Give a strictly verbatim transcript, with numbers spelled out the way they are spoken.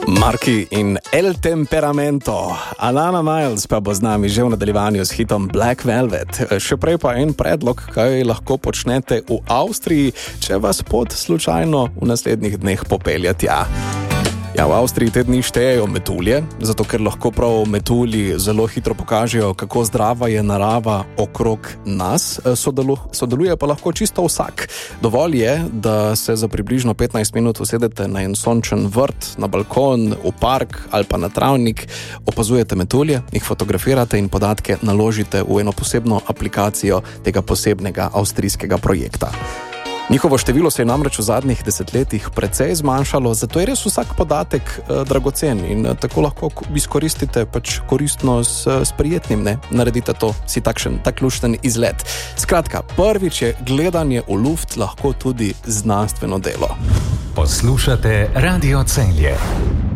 Marki in El Temperamento. Alana Miles pa bo z nami že v nadaljevanju s hitom Black Velvet. Še prej pa en predlog, kaj lahko počnete v Avstriji, če vas pot slučajno v naslednjih dneh popelje tja. Ja, v Avstriji te dni štejejo metulje, zato ker lahko prav metulji zelo hitro pokažejo, kako zdrava je narava okrog nas. Sodelu, sodeluje pa lahko čisto vsak. Dovolj je, da se za približno petnajst minut usedete na en sončen vrt, na balkon, v park ali pa na travnik, opazujete metulje, jih fotografirate in podatke naložite v eno posebno aplikacijo tega posebnega avstrijskega projekta. Njihovo število se je namreč v zadnjih desetletjih precej zmanjšalo, zato je res vsak podatek eh, dragocen in eh, tako lahko izkoristite pač koristno s, s prijetnim, ne? Naredite to, si takšen, tak lušten izlet. Skratka, prvič je gledanje v luft lahko tudi znanstveno delo. Poslušate Radio Celje.